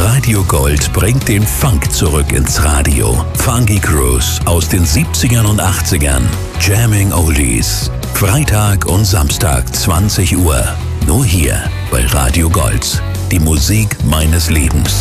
Radio Gold bringt den Funk zurück ins Radio. Funky Cruise aus den 70ern und 80ern. Jamming Oldies. Freitag und Samstag 20 Uhr. Nur hier bei Radio Gold. Die Musik meines Lebens.